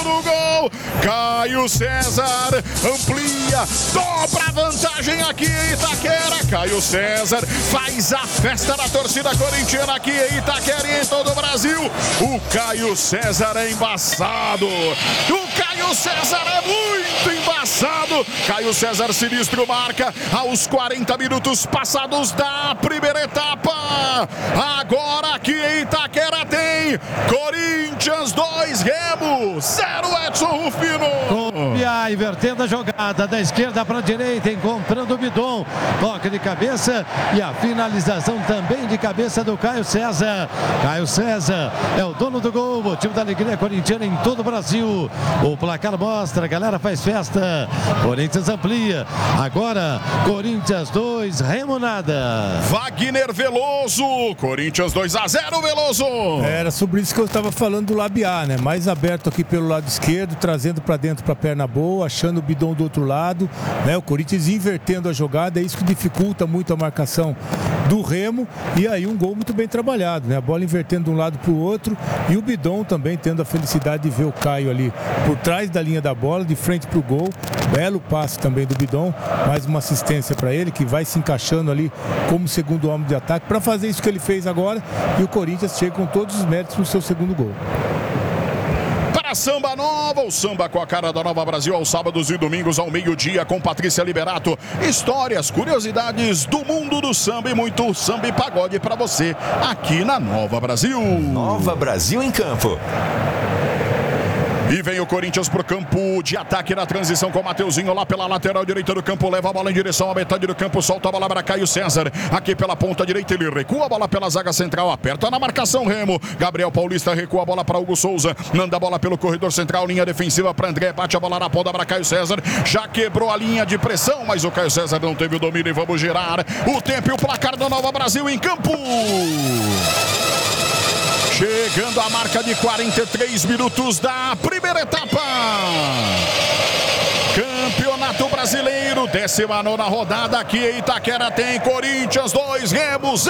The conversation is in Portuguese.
no gol. Caio César amplia, dobra a vantagem aqui em Itaquera. Caio César faz a festa da torcida corintiana aqui em Itaquera e em todo o Brasil. O Caio César é embaçado. O Caio César é muito embaçado. Caio César sinistro marca aos 40 minutos passados da primeira etapa. Agora aqui em Itaquera tem Corinthians 2, Remo 0, Edson Rufino. E invertendo a jogada da esquerda para a direita, encontrando o Bidon. Toque de cabeça e a finalização também de cabeça do Caio César. Caio César é o dono do gol, motivo da alegria corintiana em todo o Brasil. O placar mostra, a galera faz festa. Corinthians amplia. Agora, Corinthians 2, Remo nada. Wagner Veloso, Corinthians 2-0, Veloso. Era sobre isso que eu estava falando do Labiá, né? Mais aberto aqui pelo lado esquerdo, trazendo para dentro para a perna boa, achando o Bidon do outro lado, né? O Corinthians invertendo a jogada, é isso que dificulta muito a marcação do Remo, e aí um gol muito bem trabalhado, né? A bola invertendo de um lado para o outro, e o Bidon também tendo a felicidade de ver o Caio ali por trás da linha da bola, de frente para o gol. Belo passe também do Bidon, mais uma assistência para ele, que vai se encaixando ali como segundo homem de ataque para fazer isso que ele fez agora, e o Corinthians chega com todos os méritos no seu segundo gol. Para Samba Nova, o samba com a cara da Nova Brasil aos sábados e domingos ao meio-dia com Patrícia Liberato. Histórias, curiosidades do mundo do samba e muito samba e pagode para você aqui na Nova Brasil. Nova Brasil em campo. E vem o Corinthians pro campo de ataque na transição com o Mateuzinho lá pela lateral direita do campo. Leva a bola em direção à metade do campo. Solta a bola para Caio César. Aqui pela ponta direita ele recua a bola pela zaga central. Aperta na marcação Remo. Gabriel Paulista recua a bola para Hugo Souza. Manda a bola pelo corredor central. Linha defensiva para André. Bate a bola na ponta para Caio César. Já quebrou a linha de pressão, mas o Caio César não teve o domínio. E vamos girar o tempo e o placar da Nova Brasil em campo. Chegando a marca de 43 minutos da primeira etapa. Campeonato Brasileiro, 19ª rodada aqui em Itaquera tem Corinthians 2, Remo 0.